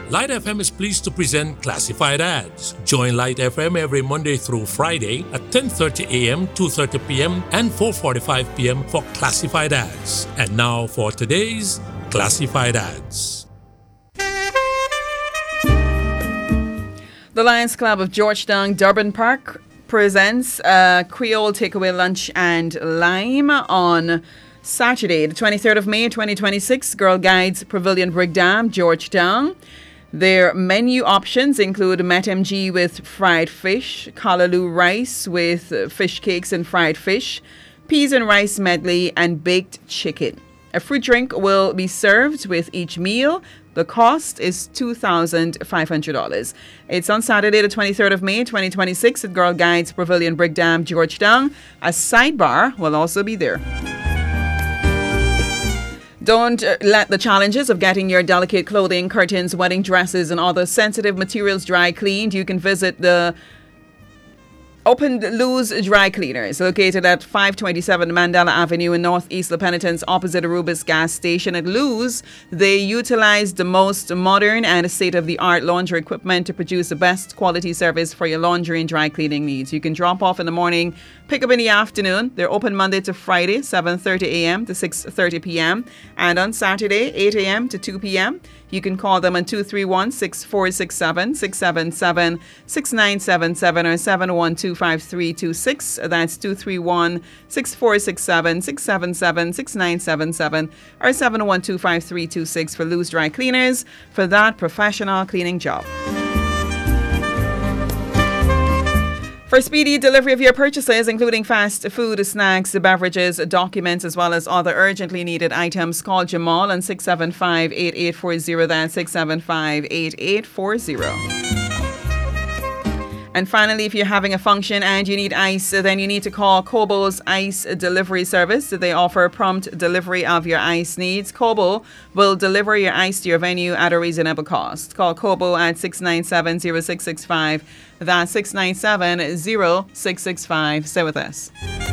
Light FM is pleased to present Classified Ads. Join Light FM every Monday through Friday at 10:30 a.m., 2:30 p.m., and 4:45 p.m. for Classified Ads. And now for today's Classified Ads. The Lions Club of Georgetown, Durban Park presents a Creole Takeaway Lunch and Lime on Saturday, the 23rd of May, 2026, Girl Guides Pavilion Brigdam, Georgetown. Their menu options include MetMG with fried fish, Callaloo rice with fish cakes and fried fish, peas and rice medley, and baked chicken. A fruit drink will be served with each meal. The cost is $2,500. It's on Saturday, the 23rd of May, 2026 at Girl Guides Pavilion Brigdam, Georgetown. A sidebar will also be there. Don't let the challenges of getting your delicate clothing, curtains, wedding dresses, and other sensitive materials dry cleaned. You can visit the Open Luz Dry Cleaners, located at 527 Mandela Avenue in Northeast La Penitence, opposite Arubis gas station. At Luz, they utilize the most modern and state-of-the-art laundry equipment to produce the best quality service for your laundry and dry cleaning needs. You can drop off in the morning, pick up in the afternoon. They're open Monday to Friday, 7:30 a.m. to 6:30 p.m. and on Saturday, 8 a.m. to 2 p.m. You can call them on 231-6467, 677-6977 or 712-5326. That's 231-6467, 677-6977 or 712-5326 for Luz Dry Cleaners for that professional cleaning job. For speedy delivery of your purchases, including fast food, snacks, beverages, documents, as well as other urgently needed items, call Jamal on 675-8840. That's 675-8840. And finally, if you're having a function and you need ice, then you need to call Kobo's Ice Delivery Service. They offer prompt delivery of your ice needs. Kobo will deliver your ice to your venue at a reasonable cost. Call Kobo at 697-0665. That's 697-0665. Stay with us.